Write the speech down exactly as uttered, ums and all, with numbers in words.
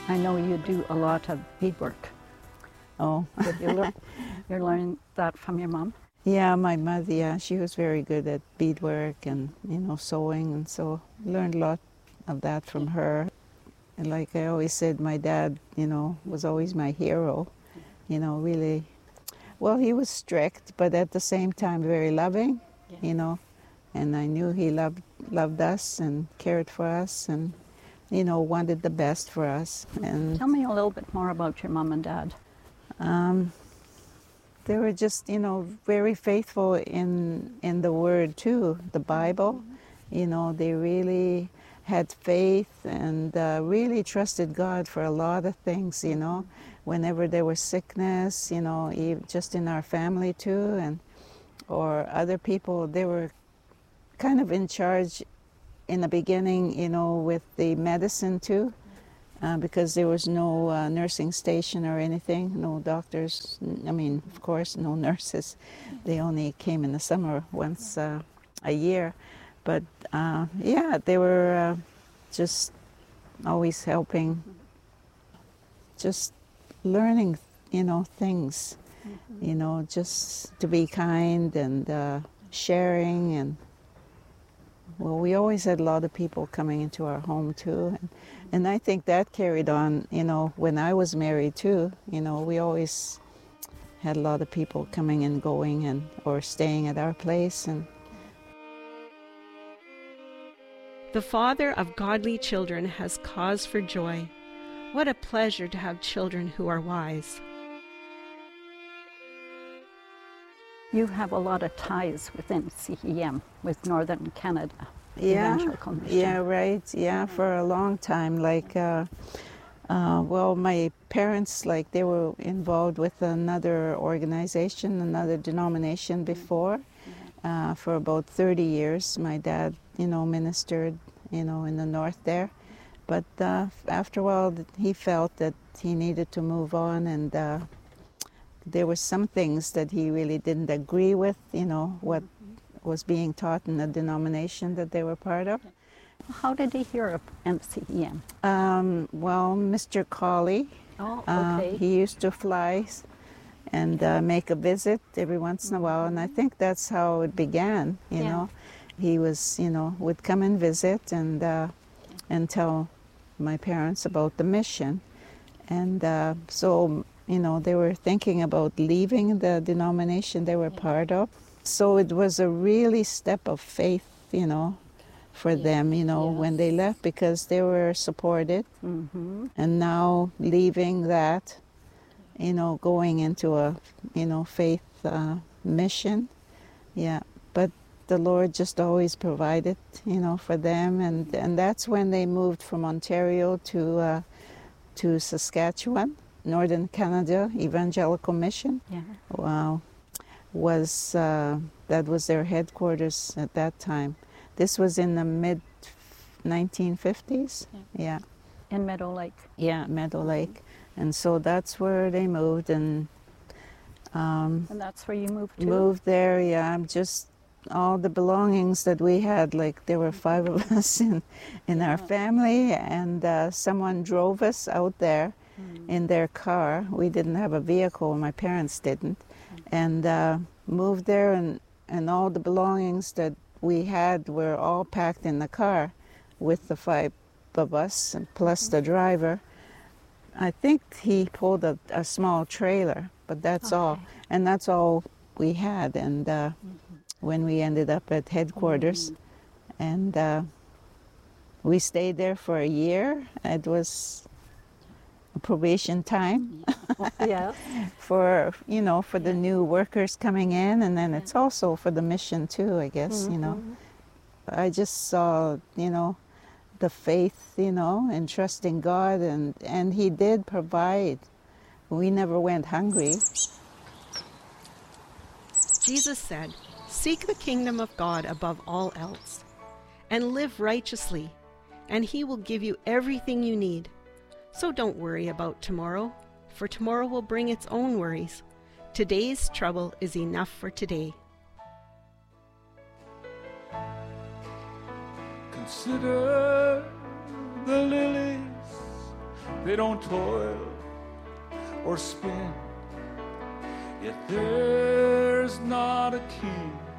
I know you do a lot of beadwork. Oh. Did you learn, you're learning that from your mom? Yeah, my mother, yeah, she was very good at beadwork and, you know, sewing, and so learned a lot of that from her. And like I always said, my dad, you know, was always my hero, you know, really. Well, he was strict, but at the same time very loving, you know, and I knew he loved loved us and cared for us and, you know, wanted the best for us. And tell me a little bit more about your mom and dad. Um, they were just, you know, very faithful in in the Word too, the Bible. Mm-hmm. You know, they really had faith and uh, really trusted God for a lot of things. You know, whenever there was sickness, you know, even just in our family too, and or other people, they were kind of in charge in the beginning. You know, with the medicine too. Uh, because there was no uh, nursing station or anything, no doctors, I mean, of course, no nurses. They only came in the summer once uh, a year. But uh, yeah, they were uh, just always helping, just learning, you know, things, mm-hmm. you know, just to be kind and uh, sharing. And well, we always had a lot of people coming into our home too. And, And I think that carried on, you know, when I was married too. You know, we always had a lot of people coming and going and or staying at our place. And the father of godly children has cause for joy. What a pleasure to have children who are wise. You have a lot of ties within C E M, with Northern Canada. Yeah, Evangelical Mission. yeah, right. Yeah, for a long time. Like, uh, uh, well, my parents, like, they were involved with another organization, another denomination before, uh, for about thirty years. My dad, you know, ministered, you know, in the north there. But uh, after a while, he felt that he needed to move on, and uh, there were some things that he really didn't agree with, you know, what was being taught in the denomination that they were part of. How did he hear of M C E M? Um, well, Mister Colley, oh, okay. uh, he used to fly and uh, make a visit every once in a while, and I think that's how it began, you yeah. know. He was, you know, would come and visit and, uh, and tell my parents about the mission. And uh, so, you know, they were thinking about leaving the denomination they were yeah. part of. So it was a really step of faith, you know, for yeah. them, you know, yes. when they left, because they were supported. Mm-hmm. And now leaving that, you know, going into a, you know, faith uh, mission. Yeah. But the Lord just always provided, you know, for them. And, and that's when they moved from Ontario to, uh, to Saskatchewan, Northern Canada Evangelical Mission. Yeah. Wow. was uh, that was their headquarters at that time. This was in the mid nineteen fifties. Yeah. yeah. In Meadow Lake. Yeah, Meadow Lake. And so that's where they moved, and um, and that's where you moved to? Moved there, yeah. Just all the belongings that we had, like there were five of us in, in yeah. our family, and uh, someone drove us out there mm. in their car. We didn't have a vehicle, my parents didn't. And uh, moved there, and, and all the belongings that we had were all packed in the car with the five of us, and plus mm-hmm. the driver. I think he pulled a, a small trailer, but that's okay. all. And that's all we had. And uh, mm-hmm. when we ended up at headquarters, mm-hmm. and uh, we stayed there for a year. It was probation time yeah. for, you know, for the new workers coming in, and then it's also for the mission too, I guess, mm-hmm. you know. I just saw, you know, the faith, you know, and trusting God, and, and He did provide. We never went hungry. Jesus said, "Seek the kingdom of God above all else, and live righteously, and He will give you everything you need. So don't worry about tomorrow, for tomorrow will bring its own worries. Today's trouble is enough for today." Consider the lilies They don't toil or spin. Yet there's not a king